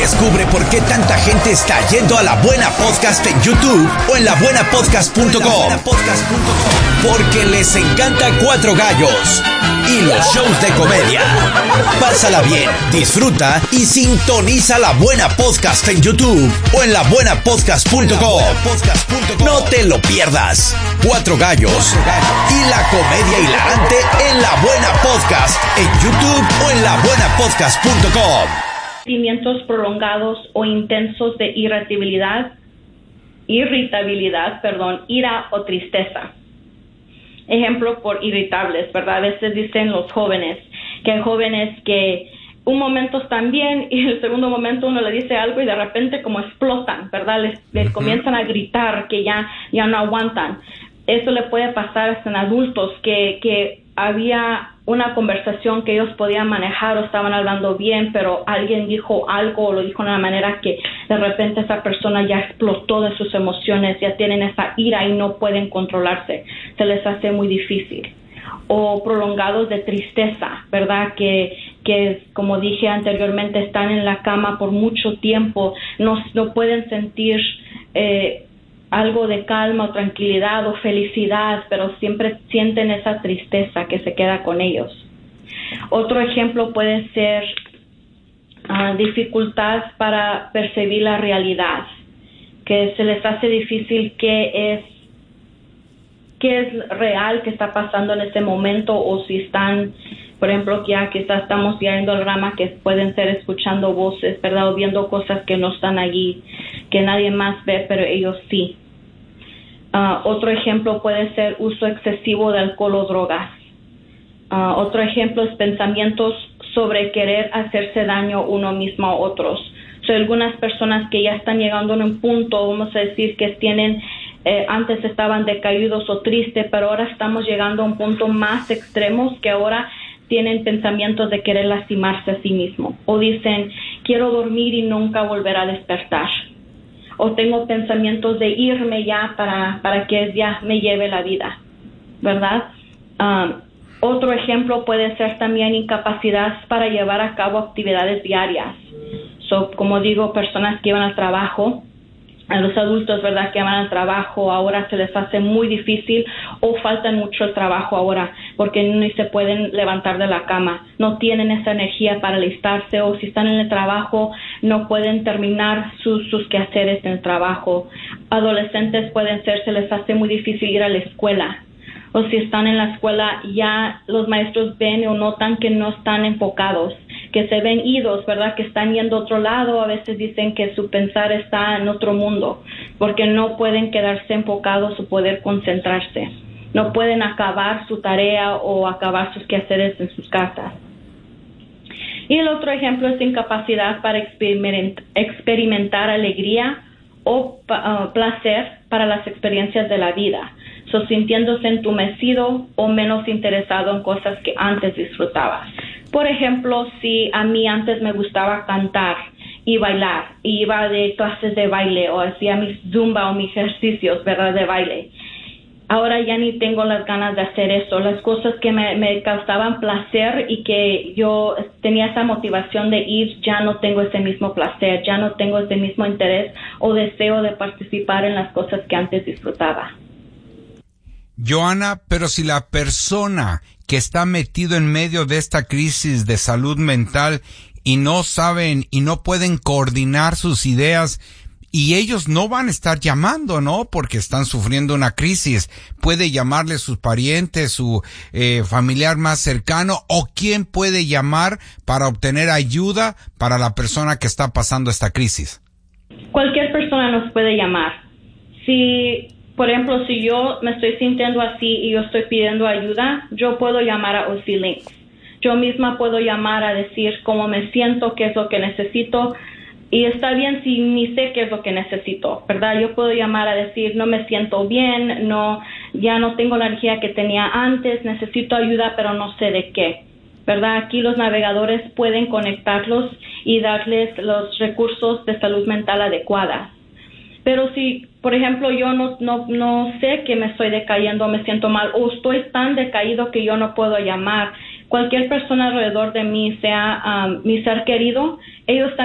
Descubre por qué tanta gente está yendo a La Buena Podcast en YouTube o en labuenapodcast.com. Porque les encanta Cuatro Gallos y los shows de comedia. Pásala bien, disfruta y sintoniza La Buena Podcast en YouTube o en labuenapodcast.com. No te lo pierdas. Cuatro Gallos y la comedia hilarante en La Buena Podcast en YouTube o en labuenapodcast.com. Sentimientos prolongados o intensos de irritabilidad, ira o tristeza. Ejemplo por irritables, ¿verdad? A veces dicen los jóvenes, que hay jóvenes que un momento están bien y el segundo momento uno le dice algo y de repente como explotan, ¿verdad? Les comienzan a gritar que ya no aguantan. Eso le puede pasar hasta en adultos que había una conversación que ellos podían manejar o estaban hablando bien, pero alguien dijo algo o lo dijo de una manera que de repente esa persona ya explotó de sus emociones, ya tienen esa ira y no pueden controlarse, se les hace muy difícil. O prolongados de tristeza, ¿verdad? Que como dije anteriormente, están en la cama por mucho tiempo, no pueden sentir algo de calma o tranquilidad o felicidad, pero siempre sienten esa tristeza que se queda con ellos. Otro ejemplo puede ser dificultad para percibir la realidad, que se les hace difícil qué es real que está pasando en este momento, o si están, por ejemplo, ya quizás estamos viendo el rama que pueden ser escuchando voces, ¿verdad? O viendo cosas que no están allí, que nadie más ve, pero ellos sí. Otro ejemplo puede ser uso excesivo de alcohol o drogas. Otro ejemplo es pensamientos sobre querer hacerse daño uno mismo a otros. Algunas personas que ya están llegando a un punto, vamos a decir que tienen, antes estaban decaídos o tristes, pero ahora estamos llegando a un punto más extremo que ahora tienen pensamientos de querer lastimarse a sí mismo. O dicen, quiero dormir y nunca volver a despertar. O tengo pensamientos de irme ya para que ya me lleve la vida, ¿verdad? Otro ejemplo puede ser también incapacidad para llevar a cabo actividades diarias. Como digo, personas que van al trabajo, a los adultos, ¿verdad?, que van al trabajo, ahora se les hace muy difícil o faltan mucho el trabajo ahora porque no se pueden levantar de la cama, no tienen esa energía para alistarse, o si están en el trabajo no pueden terminar sus quehaceres en el trabajo. Adolescentes se les hace muy difícil ir a la escuela, o si están en la escuela ya los maestros ven o notan que no están enfocados, que se ven idos, ¿verdad?, que están yendo a otro lado. A veces dicen que su pensar está en otro mundo porque no pueden quedarse enfocados o poder concentrarse. No pueden acabar su tarea o acabar sus quehaceres en sus casas. Y el otro ejemplo es incapacidad para experimentar alegría o placer para las experiencias de la vida. Sintiéndose entumecido o menos interesado en cosas que antes disfrutaba. Por ejemplo, si a mí antes me gustaba cantar y bailar, y iba de clases de baile o hacía mis zumba o mis ejercicios, ¿verdad?, de baile. Ahora ya ni tengo las ganas de hacer eso. Las cosas que me causaban placer y que yo tenía esa motivación de ir, ya no tengo ese mismo placer, ya no tengo ese mismo interés o deseo de participar en las cosas que antes disfrutaba. Johanna, pero si la persona que está metido en medio de esta crisis de salud mental y no saben y no pueden coordinar sus ideas, y ellos no van a estar llamando, ¿no?, porque están sufriendo una crisis, puede llamarle sus parientes, su familiar más cercano, o quién puede llamar para obtener ayuda para la persona que está pasando esta crisis. Cualquier persona nos puede llamar. Por ejemplo, si yo me estoy sintiendo así y yo estoy pidiendo ayuda, yo puedo llamar a OC Links. Yo misma puedo llamar a decir cómo me siento, qué es lo que necesito. Y está bien si ni sé qué es lo que necesito, ¿verdad? Yo puedo llamar a decir, no me siento bien, ya no tengo la energía que tenía antes, necesito ayuda, pero no sé de qué, ¿verdad? Aquí los navegadores pueden conectarlos y darles los recursos de salud mental adecuadas. Pero si, por ejemplo, yo no sé que me estoy decayendo, me siento mal, o estoy tan decaído que yo no puedo llamar, cualquier persona alrededor de mí, sea mi ser querido, ellos